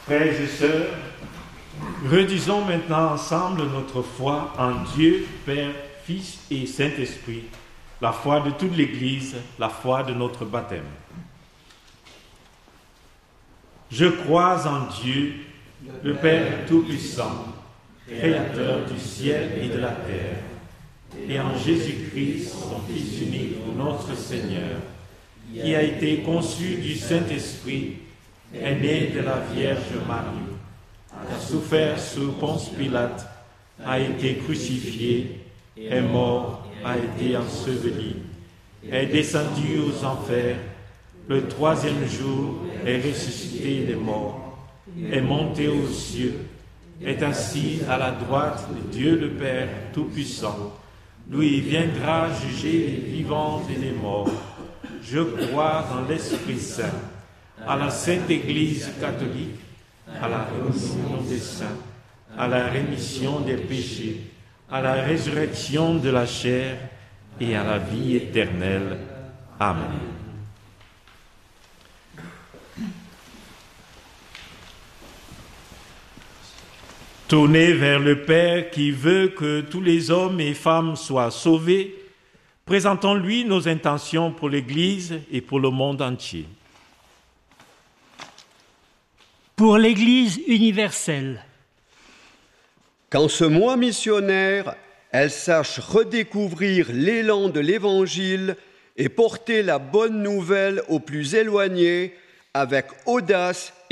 Frères et sœurs, redisons maintenant ensemble notre foi en Dieu, Père, Fils et Saint-Esprit, la foi de toute l'Église, la foi de notre baptême. Je crois en Dieu, le Père Tout-Puissant, Créateur du ciel et de la terre, et en Jésus-Christ, son Fils unique, notre Seigneur, qui a été conçu du Saint-Esprit, est né de la Vierge Marie, a souffert sous Ponce Pilate, a été crucifié, est mort, a été enseveli, est descendu aux enfers, le troisième jour est ressuscité des morts, est monté aux cieux, est assis à la droite de Dieu le Père Tout-Puissant. Lui viendra juger les vivants et les morts. Je crois dans l'Esprit Saint, à la Sainte Église catholique, à la réunion des saints, à la rémission des péchés, à la résurrection de la chair et à la vie éternelle. Amen. Tournez vers le Père qui veut que tous les hommes et femmes soient sauvés. Présentons-lui nos intentions pour l'Église et pour le monde entier. Pour l'Église universelle. Qu'en ce mois missionnaire, elle sache redécouvrir l'élan de l'Évangile et porter la bonne nouvelle aux plus éloignés avec audace